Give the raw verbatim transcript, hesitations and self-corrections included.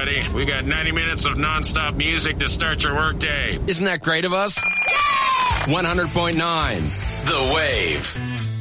buddy. We got ninety minutes of nonstop music to start your workday. Isn't that great of us? Yeah! one hundred point nine The Wave.